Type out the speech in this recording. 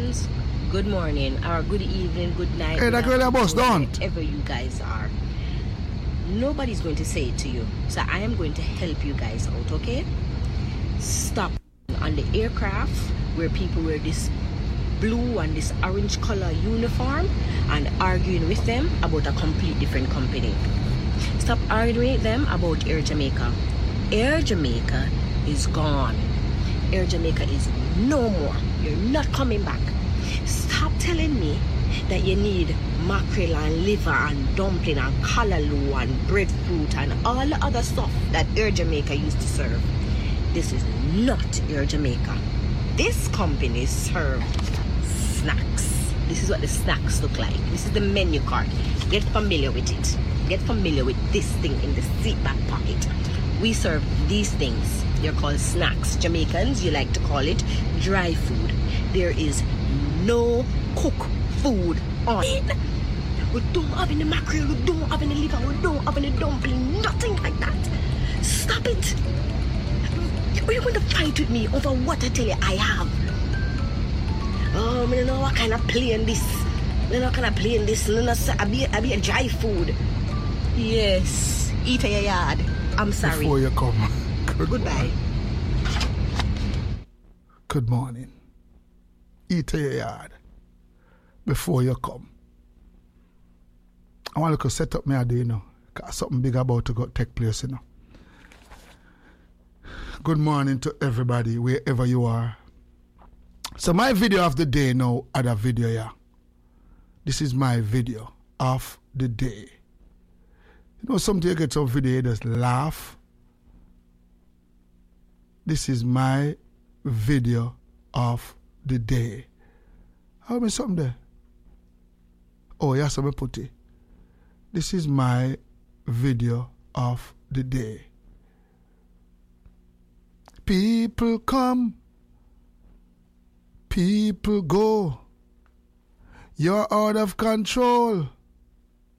Jamaicans, good morning, or good evening, good night. Hey, that girl boss don't. Wherever you guys are. Nobody's going to say it to you. So I am going to help you guys out, okay? Stop on the aircraft where people wear this blue and this orange color uniform and arguing with them about a complete different company. Stop arguing with them about Air Jamaica. Air Jamaica is gone. Air Jamaica is no more. You're not coming back. Stop telling me that you need mackerel and liver and dumpling and callaloo and breadfruit and all the other stuff that Air Jamaica used to serve. This is not Air Jamaica. This company serves snacks. This is what the snacks look like. This is the menu card. Get familiar with it. Get familiar with this thing in the seat back pocket. We serve these things. They're called snacks. Jamaicans, you like to call it dry food. There is no cook food on it. We don't have any mackerel, we don't have any liver, we don't have any dumpling, nothing like that. Stop it. Are you going to fight with me over what I tell you I have? Oh, I don't know what kind of plane this. I don't know what kind of plane this. I be a dry food. Yes. Eat in your yard. I'm sorry. Before you come. Goodbye. Good morning. Eat in your yard. Before you come. I want to set up my day, you know. Got something big about to go take place, you know. Good morning to everybody, wherever you are. So my video of the day now, other video, yeah. This is my video of the day. You know, sometimes you get some video, you just laugh. This is my video of the day. How many something there? Oh, yes, I'm put it. This is my video of the day. People come, people go. You're out of control.